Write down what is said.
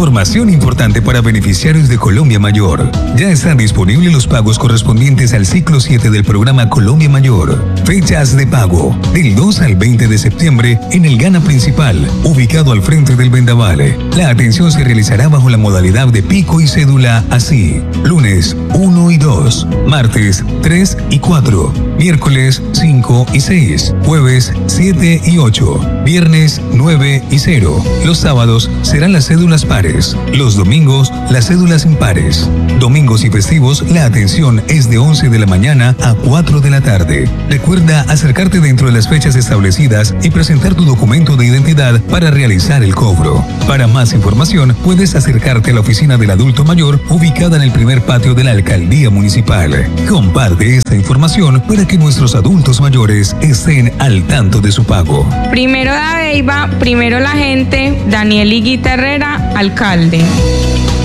Información importante para beneficiarios de Colombia Mayor. Ya están disponibles los pagos correspondientes al ciclo 7 del programa Colombia Mayor. Fechas de pago: del 2 al 20 de septiembre en el Gana Principal, ubicado al frente del Vendaval. La atención se realizará bajo la modalidad de pico y cédula así: lunes 1 y 2, martes 3 y 4, miércoles 5 y 6, jueves 7 y 8, viernes 9 y 0. Los sábados serán las cédulas pares, los domingos las cédulas impares. Domingos y festivos la atención es de 11 de la mañana a 4 de la tarde. Recuerda acercarte dentro de las fechas establecidas y presentar tu documento de identidad para realizar el cobro. Para más información puedes acercarte a la oficina del adulto mayor ubicada en el primer patio de la alcaldía municipal. Comparte esta información para que nuestros adultos mayores estén al tanto de su pago. Primero Dabeiba, primero la gente, Daniel Higuita Herrera, alcalde.